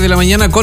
la mañana con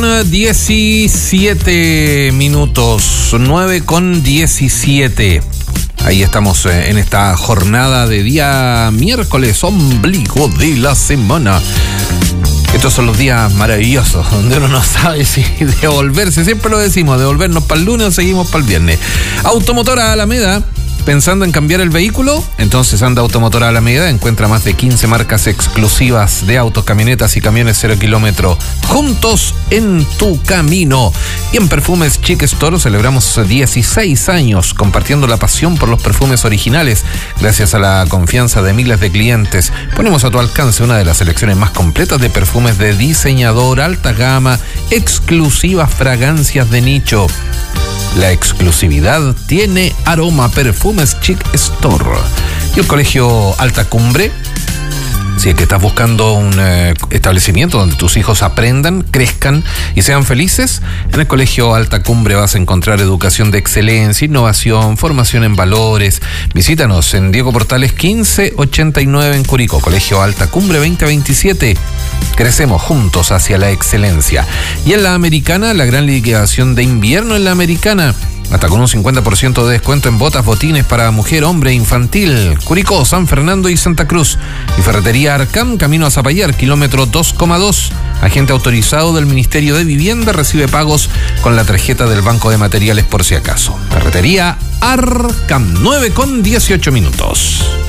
17 minutos. 9:17. Ahí estamos en esta jornada de día miércoles, ombligo de la semana. Estos son los días maravillosos, donde uno no sabe si devolverse, siempre lo decimos, devolvernos para el lunes o seguimos para el viernes. Automotora Alameda, ¿pensando en cambiar el vehículo? Entonces anda Automotora Alameda, encuentra más de 15 marcas exclusivas de autos, camionetas y camiones 0 kilómetro, juntos en tu camino. Y en Perfumes Chic Store celebramos 16 años compartiendo la pasión por los perfumes originales. Gracias a la confianza de miles de clientes, ponemos a tu alcance una de las selecciones más completas de perfumes de diseñador, alta gama, exclusivas fragancias de nicho. La exclusividad tiene aroma. Perfumes Chic Store. Y el Colegio Alta Cumbre. Si es que estás buscando un establecimiento donde tus hijos aprendan, crezcan y sean felices, en el Colegio Alta Cumbre vas a encontrar educación de excelencia, innovación, formación en valores. Visítanos en Diego Portales 1589 en Curicó. Colegio Alta Cumbre 2027. Crecemos juntos hacia la excelencia. Y en la Americana, la gran liquidación de invierno en la Americana. Hasta con un 50% de descuento en botas, botines para mujer, hombre, infantil. Curicó, San Fernando y Santa Cruz. Y Ferretería Arcam, camino a Zapallar, kilómetro 2,2. Agente autorizado del Ministerio de Vivienda, recibe pagos con la tarjeta del Banco de Materiales por si acaso. Ferretería Arcam, 9:18 minutos.